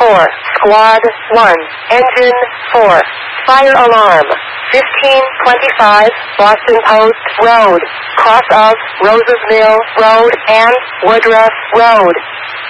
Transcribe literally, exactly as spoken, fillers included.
four. Squad one. Engine four. Fire alarm. fifteen twenty-five Boston Post Road. Cross of Roses Mill Road and Woodruff Road.